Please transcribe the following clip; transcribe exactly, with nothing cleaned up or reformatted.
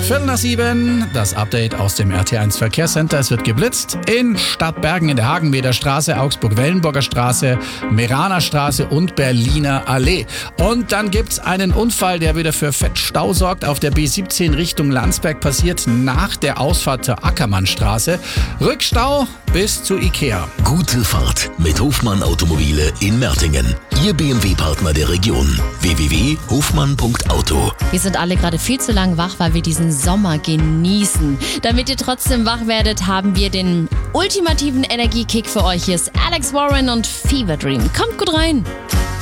Viertel nach sieben, das Update aus dem R T eins Verkehrscenter. Es wird geblitzt in Stadtbergen in der Hagenweder Straße, Augsburg-Wellenburger Straße, Meraner Straße und Berliner Allee. Und dann gibt's einen Unfall, der wieder für Fettstau sorgt. Auf der B siebzehn Richtung Landsberg passiert nach der Ausfahrt zur Ackermannstraße. Rückstau bis zu Ikea. Gute Fahrt mit Hofmann Automobile in Mertingen. Ihr B M W-Partner der Region. w w w punkt hofmann punkt auto. Wir sind alle gerade viel zu lang wach, weil wir diesen Sommer genießen. Damit ihr trotzdem wach werdet, haben wir den ultimativen Energiekick für euch. Hier ist Alex Warren und Fever Dream. Kommt gut rein.